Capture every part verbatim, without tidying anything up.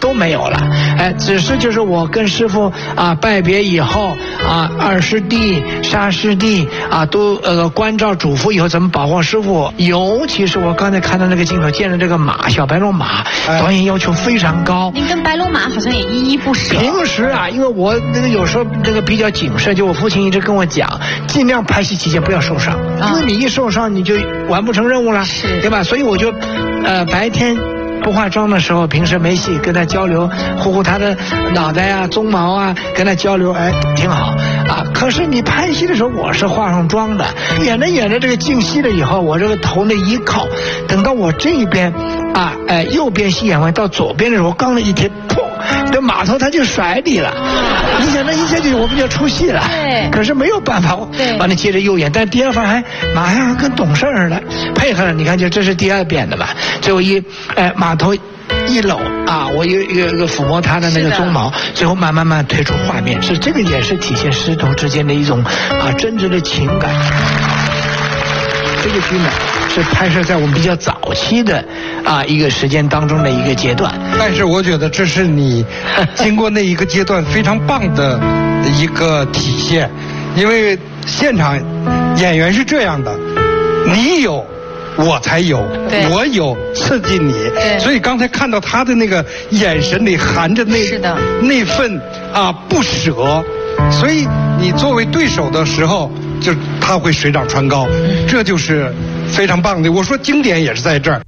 都没有了。哎，只是就是我跟师傅啊拜别以后啊，二师弟、沙师弟啊都呃关照嘱咐以后怎么保护师傅。尤其是我刚才看到那个镜头，见了这个马小白龙马，导演要求非常高。 您跟白龙马好像也依依不舍。 平时啊，因为我那个有时候那个比较谨慎，就我父亲一直跟我讲，尽量拍戏期间不要受伤，因为你一受伤你就完不成任务了，对吧？所以我就呃白天不化妆的时候，平时没戏跟他交流，护护他的脑袋啊、鬃毛啊，跟他交流，哎，挺好啊。可是你拍戏的时候，我是化上妆的，演着演着这个进戏了以后，我这个头那一靠，等到我这边啊，哎，右边戏演完到左边的时候，我刚一贴，砰，这马头他就甩你了。你想那一下就我们就出戏了， 对， 可是没有办法把你接着右演，但第二番还马上跟懂事似的配合了。你看，就这是第二遍的嘛，最后一哎马头一搂啊，我有一个一个抚摸他的那个鬃毛，最后慢慢慢推出画面，是这个也是体现师徒之间的一种啊真挚的情感。这个剧呢是拍摄在我们比较早期的啊一个时间当中的一个阶段， 但是我觉得这是你经过那一个阶段非常棒的一个体现，因为现场演员是这样的，你有我才有，我有刺激你，所以刚才看到他的那个眼神里含着那那份啊不舍，所以你作为对手的时候，就他会水涨船高，这就是非常棒的。我说经典也是在这儿。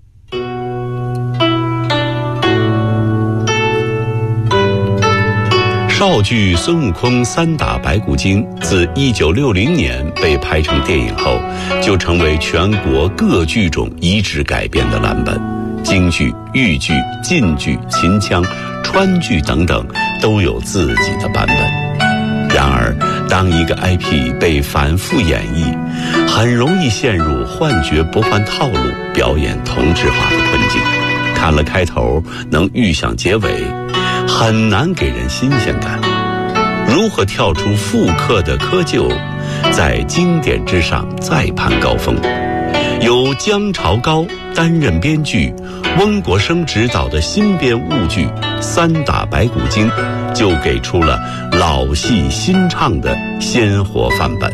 绍剧《孙悟空三打白骨精》自一九六零年被拍成电影后，就成为全国各剧种移植改编的蓝本。京剧、豫剧、晋剧、秦腔、川剧等等都有自己的版本。然而，当一个 I P 被反复演绎，很容易陷入换角不换套路、表演同质化的困境。看了开头，能预想结尾，很难给人新鲜感。如何跳出复刻的窠臼，在经典之上再攀高峰？由姜朝高担任编剧，翁国生执导的新编误剧《三打白骨精》，就给出了老戏新唱的鲜活范本。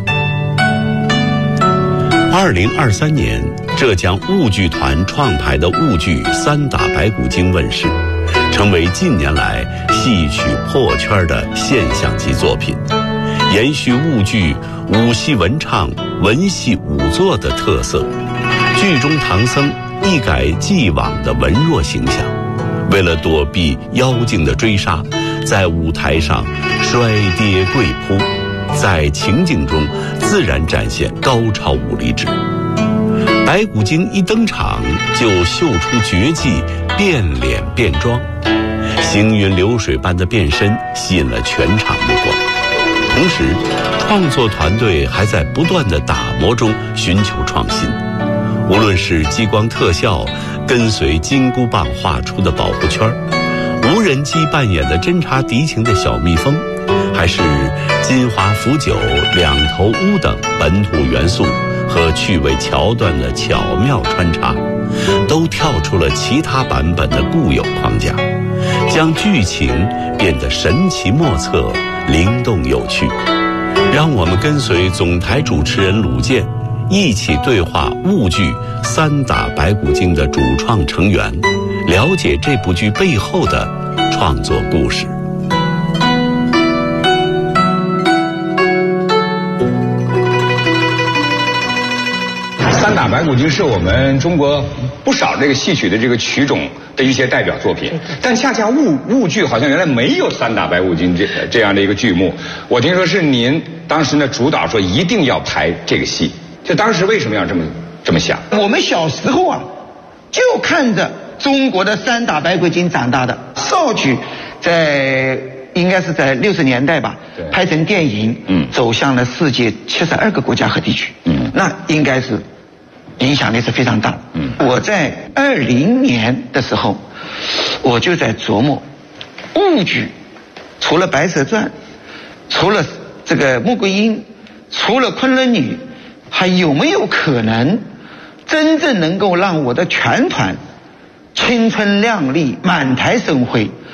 二零二三年，浙江误剧团创排的误剧《三打白骨精》问世，成为近年来戏曲破圈的现象级作品，延续误剧武戏文唱、文戏武作的特色。剧中唐僧一改既往的文弱形象，为了躲避妖精的追杀，在舞台上摔跌跪扑，在情境中自然展现高超武力值。白骨精一登场就秀出绝技，变脸变装，行云流水般的变身吸引了全场目光。同时，创作团队还在不断的打磨中寻求创新。无论是激光特效跟随金箍棒画出的保护圈，无人机扮演的侦察敌情的小蜜蜂，还是金华腐酒、两头乌等本土元素和趣味桥段的巧妙穿插，都跳出了其他版本的固有框架，将剧情变得神奇莫测、灵动有趣。让我们跟随总台主持人鲁健一起对话误剧《三打白骨精》的主创成员，了解这部剧背后的创作故事。 三打白骨精是我们中国不少这个戏曲的这个曲种的一些代表作品，但恰恰误误剧好像原来没有三打白骨精这这样的一个剧目。我听说是您当时呢主导说一定要排这个戏，就当时为什么要这么这么想？ 我们小时候啊，就看着中国的三打白骨精长大的。绍剧在应该是在六十年代吧，拍成电影，嗯，走向了世界七十二个国家和地区，嗯，那应该是影响力是非常大。嗯，我在二零年的时候，我就在琢磨，误剧除了《白蛇传》，除了这个《穆桂英》，除了《昆仑女》，还有没有可能真正能够让我的全团青春靓丽、满台生辉？